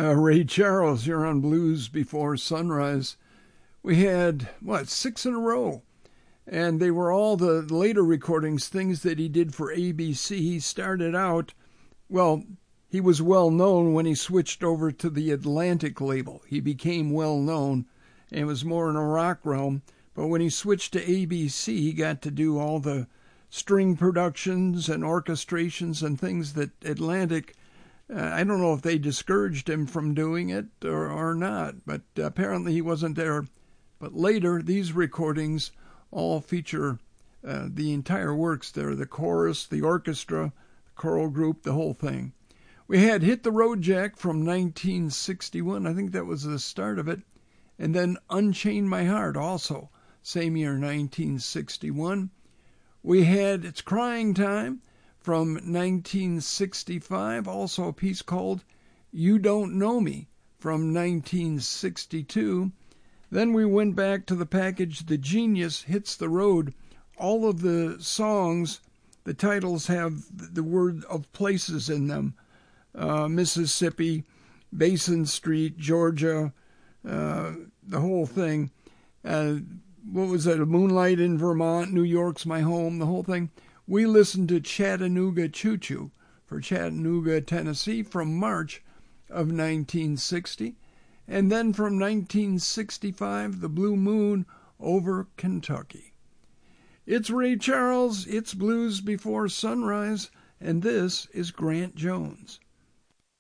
Ray Charles, you're on Blues Before Sunrise. We had, 6 in a row. And they were all the later recordings, things that he did for ABC. He started out, he was well known when he switched over to the Atlantic label. He became well known and was more in a rock realm. But when he switched to ABC, he got to do all the string productions and orchestrations and things that Atlantic, I don't know if they discouraged him from doing it or not, but apparently he wasn't there. But later, these recordings all feature the entire works there, the chorus, the orchestra, the choral group, the whole thing. We had Hit the Road Jack from 1961. I think that was the start of it. And then Unchain My Heart also, same year, 1961. We had It's Crying Time from 1965, also a piece called You Don't Know Me from 1962. Then we went back to the package The Genius Hits the Road. All of the songs, the titles have the word of places in them. Mississippi, Basin Street, Georgia, the whole thing. What was it? Moonlight in Vermont, New York's My Home, the whole thing. We listened to Chattanooga Choo Choo for Chattanooga, Tennessee from March of 1960. And then from 1965, The Blue Moon over Kentucky. It's Ray Charles, it's Blues Before Sunrise, and this is Grant Jones.